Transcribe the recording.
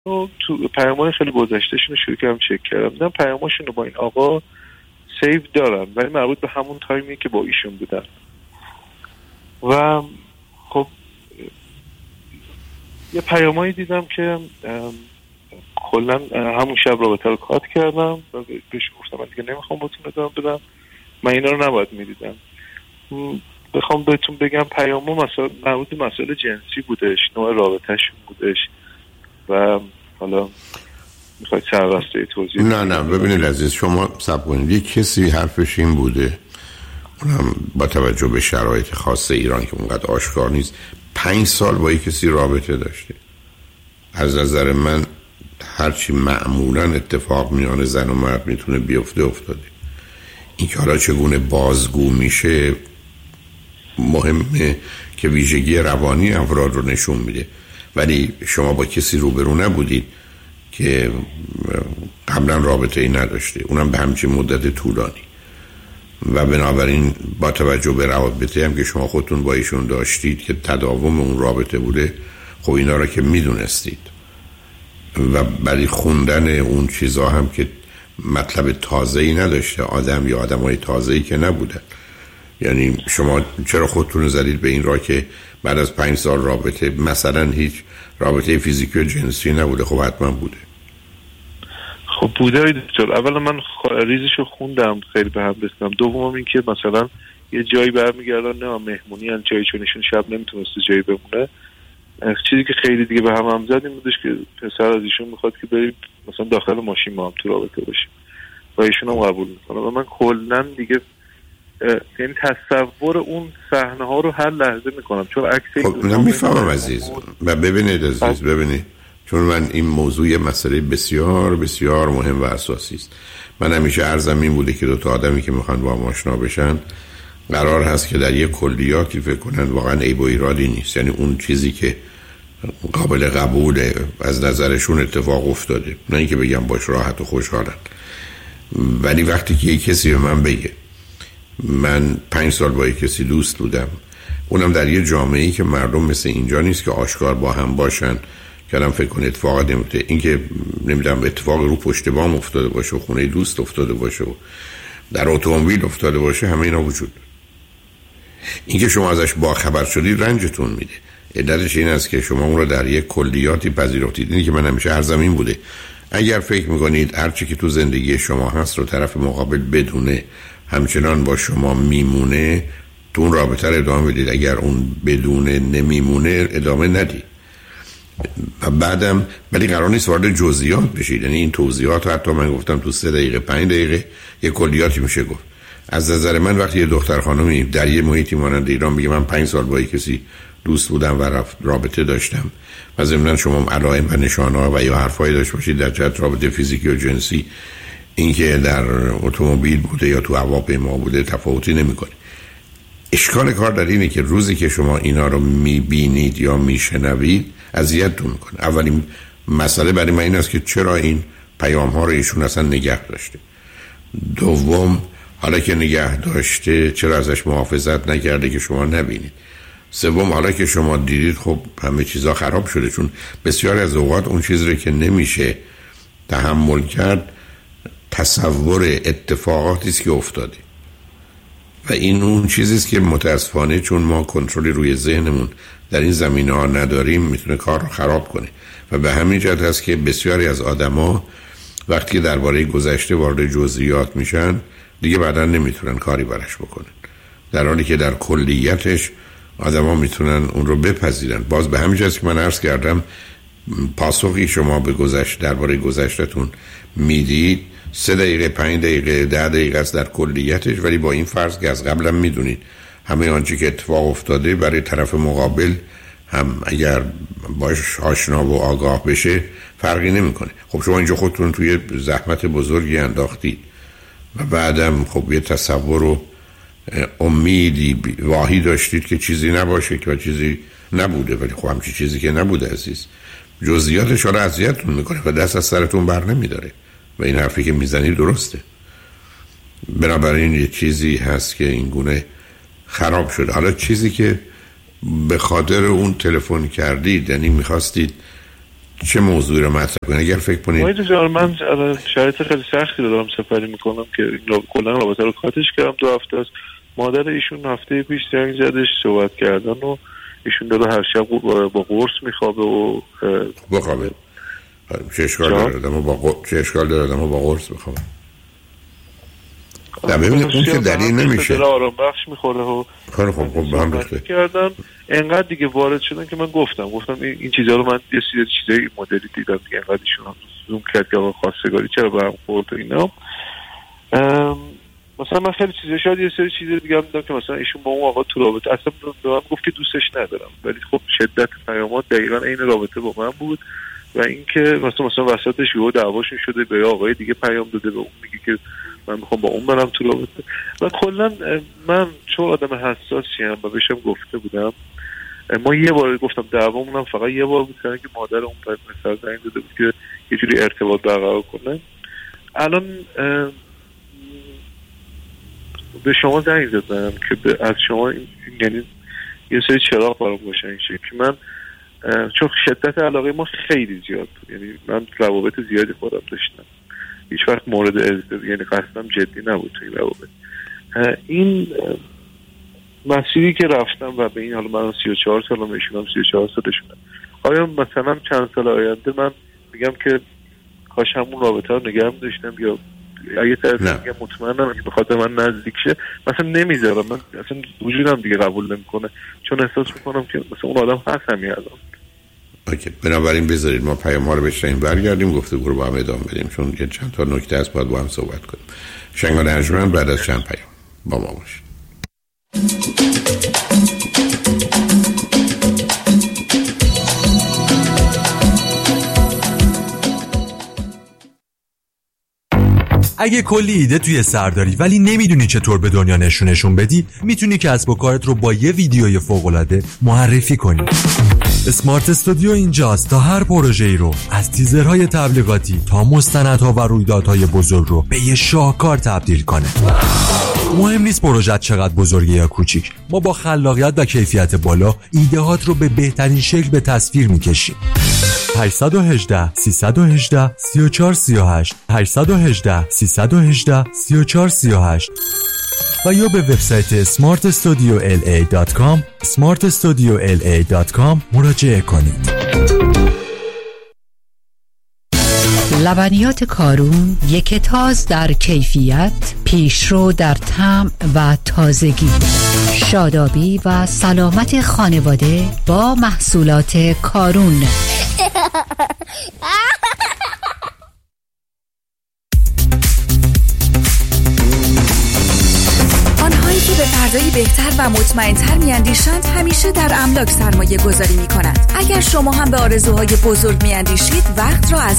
تو پیام‌های خیلی گذشتهشون رو شروع کردم چک کردم، دیدم پیام‌هاشون رو با این آقا سیو دارن ولی مربوط به همون تایمی که با ایشون بودن و خب یه پیامایی دیدم که کلا همون شب رابطه رو کات کردم و بهش گفتم من دیگه نمیخوام باتون ادامه بدم، من اینا رو نباید میدیدم. بخوام بهتون بگم پیامو مثلا مربوط به مسائل جنسی بودش، نوع رابطه‌شون بودش و حالا میخواید سرراسته توضیح؟ نه ببینید عزیز، شما صبر کنید. یک کسی حرفش این بوده، اونم با توجه به شرایط خاص ایران که اونقدر آشکار نیست، 5 سال با یک کسی رابطه داشته. از نظر من هرچی معمولا اتفاق میان زن و مرد میتونه بیفته افتاده. این که حالا چگونه بازگو میشه مهمه که ویژگی روانی افراد رو نشون میده، ولی شما با کسی روبرو نبودید که قبلا رابطه ای نداشته، اونم به همچین مدت طولانی، و بنابراین با توجه به رابطه هم که شما خودتون با ایشون داشتید که تداوم اون رابطه بوده، خب اینا رو که میدونستید و برای خوندن اون چیزا هم که مطلب تازه‌ای نداشته، آدم یا آدمای تازه‌ای که نبودن. یعنی شما چرا خودتون زدید به این راه که بعد از 5 سال رابطه مثلا هیچ رابطه فیزیکی و جنسی نبوده؟ خب حتما بوده. خب بوده دکتر. اولا من ریزشو خوندم، خیلی به هم رسیدم. دوم این که مثلا یه جایی برمیگردن نه مهمونی ان جایی چونشون شب نمیتونسته جایی بمونه. چیزی که خیلی دیگه به هم زد این بودش که پسر از ایشون میخواد که بریم مثلا داخل ماشین ما هم تو رابطه باشیم و ایشون هم قبول میکنه و من کلا دیگه یعنی تصور اون صحنه ها رو هر لحظه میکنم چون عکس خب نمیفهمم عزیز. و ببینید عزیز، ببینید چون من این موضوع یه مسئله بسیار بسیار مهم و اساسی است. من همیشه عرضم این بوده که 2 آدمی که میخوان با هم آشنا بشن قرار هست که در یک کلیاتی فکر کنن واقعا عیب و ایرادی نیست، یعنی اون چیزی که قابل قبوله از نظرشون اتفاق افتاده، نه اینکه بگم باش راحت و خوشحالن. ولی وقتی که یک کسی به من بگه من 5 سال با یک کسی دوست بودم، اونم در یه جامعه‌ای که مردم مثل اینجا نیست که آشکار با هم باشن، کردم فکر کن اتفاق نمیفته، این که نمیدونم اتفاق رو پشت بام افتاده باشه و خونه دوست افتاده باشه و در اتومبیل افتاده باشه، همه اینا وجود. این که شما ازش با خبر شدید رنجتون میده. علتش این است که شما اون رو در یک کلیاتی پذیرفتید. اینی که من همیشه عرضم این بوده، اگر فکر میکنید هرچی که تو زندگی شما هست رو طرف مقابل بدونه همچنان با شما میمونه، تو اون رابطه رو ادامه بدید. اگر اون بدونه نمیمونه ادامه ندید. و بعدم ولی قرار نیست وارد جزئیات بشید. یعنی این توضیحات رو حتی من گفتم تو 3 دقیقه 5 دقیقه یه کلیاتی میشه گفت. از نظر من وقتی یه دختر خانمی در یه محیطی مانند ایران بگه من 5 سال با کسی دوست بودم و رابطه داشتم و ضمن شما علائم و نشانه‌ها و یا حرفایی داشت باشید در جهت رابطه فیزیکی و جنسی، اینکه در اتومبیل بوده یا تو هواپیما بوده تفاوتی نمی‌کنه. اشکال کار در اینه که روزی که شما اینا رو می‌بینید یا می‌شنوید اذیتتون می‌کنه. اولین مسئله برای من این است که چرا این پیام‌ها رو ایشون اصلا نگه داشته. دوم، حالا که نگه داشته چرا ازش محافظت نکرده که شما نبینید. سوم، حالا که شما دیدید خب همه چیزا خراب شده، چون بسیاری از اوقات اون چیزی که نمیشه تحمل کرد تصور اتفاقاتی است که افتاده و این اون چیزی است که متاسفانه چون ما کنترلی روی ذهنمون در این زمینه‌ها نداریم میتونه کار رو خراب کنه و به همین جهت هست که بسیاری از آدما وقتی درباره گذشته وارد جزئیات میشن دیگه بعداً نمیتونن کاری براش بکنن، در حالی که در کلیتش آدما میتونن اون رو بپذیرن. باز به همین جهت که من عرض کردم پاسخی شما به گذشته درباره گذشته‌تون میدید 3 دقیقه 5 دقیقه 10 دقیقه است در کلیتش، ولی با این فرض که از قبلا میدونید همه آنچه که اتفاق افتاده برای طرف مقابل هم اگر باش آشنا و آگاه بشه فرقی نمیکنه. خب شما اینجا خودتون توی زحمت بزرگی انداختید و بعدم خب یه تصور و امیدی واهی داشتید که چیزی نباشه که چیزی نبوده، ولی خب همچی چیزی که نبوده عزیز. جزئیاتش رو اذیتتون میکنه و دست از سرتون بر نمیداره و این حرفی که میزنید درسته. بنابراین یه چیزی هست که این گونه خراب شده. حالا چیزی که به خاطر اون تلفن کردید، یعنی میخواستید چه موضوعی رو مطرح کنید؟ اگر فکر کنید من شرایط خیلی سختی دارم سفری میکنم که کلا رابطه رو کاتش کردم 2 هفته است. مادر ایشون هفته پیش زنگ زدش صحبت کردن و ایشون داره هر شب با قرص میخوابه و بخوابه. چه اشکال داره آدم با قرص بخوابه؟ ببینید اون که دلیل نمیشه. داره آرام بخش میخوره و خب با هم ریخته کردن. انقدر دیگه وارد شدن که من گفتم این چیزا رو من یه چیزای مدلی دیدم دیگه. انقدر ایشون زوم کرد که آقا خواستگاری چرا به هم خورد و اینا. مثلا من خیلی چیزا شاید یه سری چیزا دیگه هم دیدم که مثلا ایشون با اون آقا تو رابطه اصلا به من گفت که دوستش ندارم، ولی خب شدت پیامات دقیقاً عین رابطه با من بود و اینکه مثلا وسطش یهو دعواشون شده به آقای دیگه پیام داده به اون میگه که من میخوام با اون برم تو رابطه. و کلا من چون آدم حساسی ام و بهشم گفته بودم، ما یه بار گفتم دعوامون هم فقط یه بار بود که مادر اون پسر زنگ داده بود که یه جوری ارتباط برقرار کنه. الان به شما زنگ زدم که از شما یعنی یه سری چراغ برام باشن این شکلی. من چون شدت علاقه ما خیلی زیاد بود، یعنی من روابط زیادی خودم داشتم، هیچ وقت مورد ازدواج یعنی قصدم جدی نبود توی روابط. این مسیری که رفتم و به این حال من 34 سالم ایشونم 34 سالشونه، آیا مثلا چند سال آینده من میگم که کاش همون رابطه رو نگه می‌داشتم یا اگه طرف میگم مطمئنم که بخاطر من نزدیک شه مثلا نمیذارم، من اصلا وجودم دیگه قبول نمیکنه چون احساس میکنم که مثلا اون آدم هست همین الان. اوکی، بنابراین بذارید ما پیام‌ها رو بشنویم برگردیم گفتگو رو با هم ادامه بدیم چون یه چند تا نکته هست باید با هم صحبت کنیم. شنگان ارجمند بعد از چند پیام با ما باشید. اگه کلی ایده توی سر داری ولی نمیدونی چطور به دنیا نشونشون بدی، میتونی کسب و کارت رو با یه ویدیوی فوق‌العاده معرفی کنی. اسمارت استودیو اینجاست تا هر پروژه‌ای رو از تیزرهای تبلیغاتی تا مستندها و رویدادهای بزرگ رو به یه شاهکار تبدیل کنه. مهم نیست پروژه چقدر بزرگه یا کوچیک، ما با خلاقیت و کیفیت بالا ایده‌هات رو به بهترین شکل به تصویر می‌کشیم. 818 318 3438 818 318 3438 و یا به وبسایت smartstudiola.com smartstudiola.com مراجعه کنید. لبنیات کارون یک تاز در کیفیت، پیشرو در طعم و تازگی، شادابی و سلامت خانواده با محصولات کارون. آنهایی که به فردایی بهتر و مطمئن‌تر می‌اندیشند همیشه در املاک سرمایه گذاری می‌کنند. اگر شما هم به آرزوهای بزرگ می‌اندیشید، وقت را از